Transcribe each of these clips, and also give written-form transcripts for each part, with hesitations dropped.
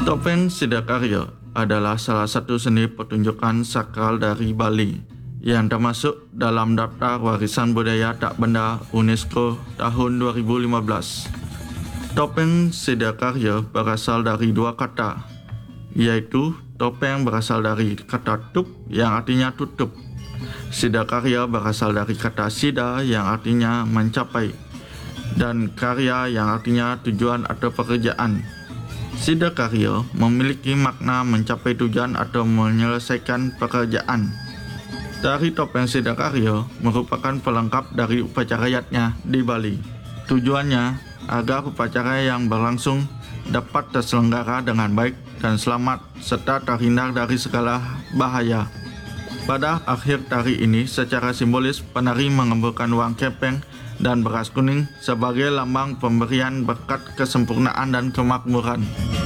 Topeng Sidakarya adalah salah satu seni pertunjukan sakral dari Bali yang termasuk dalam daftar warisan budaya tak benda UNESCO tahun 2015. Topeng Sidakarya berasal dari dua kata, yaitu topeng berasal dari kata tup yang artinya tutup. Sidakarya berasal dari kata sida yang artinya mencapai, dan karya yang artinya tujuan atau pekerjaan. Sidakarya memiliki makna mencapai tujuan atau menyelesaikan pekerjaan. Tari topeng Sidakarya merupakan pelengkap dari upacara adatnya di Bali. Tujuannya agar upacara yang berlangsung dapat terselenggara dengan baik dan selamat serta terhindar dari segala bahaya. Pada akhir tari ini, secara simbolis penari mengemburkan uang kepeng dan beras kuning sebagai lambang pemberian berkat kesempurnaan dan kemakmuran.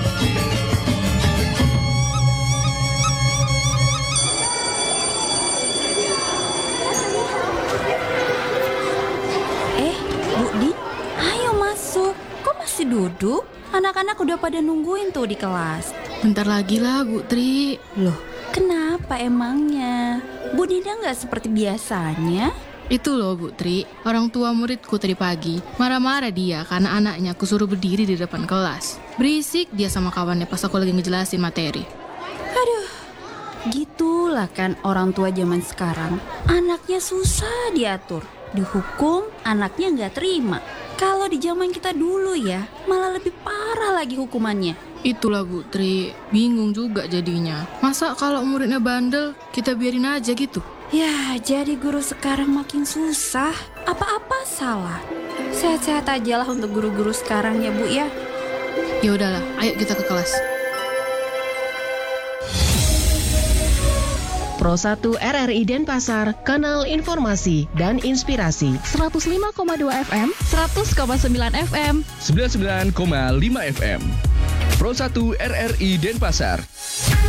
Bu Di, ayo masuk. Kok masih duduk? Anak-anak udah pada nungguin tuh di kelas. Bentar lagi lah, Bu Tri. Loh, kenapa emangnya? Bu Dina nggak seperti biasanya? Itu loh, Bu Tri, orang tua muridku tadi pagi marah-marah dia karena anaknya kusuruh berdiri di depan kelas. Berisik dia sama kawannya pas aku lagi ngejelasin materi. Aduh, gitulah kan orang tua zaman sekarang. Anaknya susah diatur. Dihukum, anaknya nggak terima. Kalau di zaman kita dulu ya, malah lebih parah lagi hukumannya. Itulah Bu Tri, bingung juga jadinya. Masa kalau muridnya bandel, kita biarin aja gitu? Ya, jadi guru sekarang makin susah. Apa-apa salah. Sehat-sehat aja lah untuk guru-guru sekarang ya Bu ya. Ya udahlah, ayo kita ke kelas. Pro 1 RRI Denpasar, kanal informasi dan inspirasi. 105,2 FM, 100,9 FM, 99,5 FM. Pro 1 RRI Denpasar,